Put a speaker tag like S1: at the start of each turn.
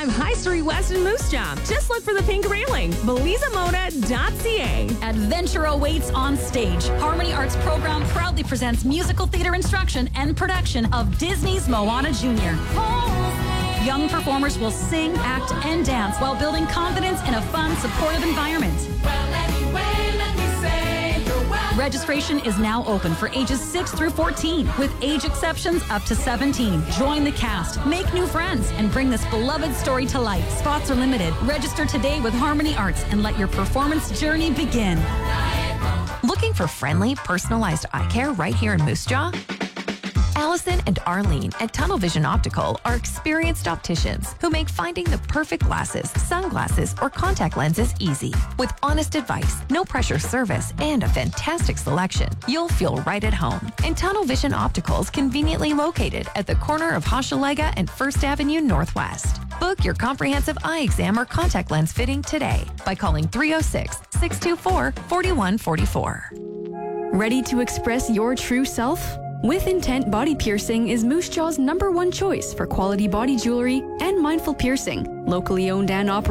S1: 5 High Street West in Moose Jaw. Just look for the pink railing. BelizeModa.ca.
S2: Adventure awaits on stage. Harmony Arts program proudly presents musical theater instruction and production of Disney's Moana Jr. Young performers will sing, act, and dance while building confidence in a fun, supportive environment. Registration is now open for ages 6 through 14, with age exceptions up to 17. Join the cast, make new friends, and bring this beloved story to life. Spots are limited. Register today with Harmony Arts and let your performance journey begin.
S3: Looking for friendly, personalized eye care right here in Moose Jaw? Allison and Arlene at Tunnel Vision Optical are experienced opticians who make finding the perfect glasses, sunglasses, or contact lenses easy. With honest advice, no pressure service, and a fantastic selection, you'll feel right at home. And Tunnel Vision Optical is conveniently located at the corner of Hochelaga and First Avenue Northwest. Book your comprehensive eye exam or contact lens fitting today by calling 306-624-4144.
S4: Ready to express your true self? With Intent Body Piercing is Moose Jaw's #1 choice for quality body jewelry and mindful piercing. Locally owned and operated.